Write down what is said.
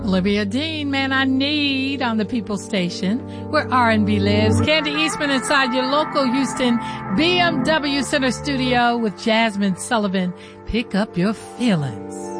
Olivia Dean, Man I Need on the People Station, where R&B lives. Candy Eastman inside your local Houston BMW Center studio with Jasmine Sullivan. Pick up your feelings.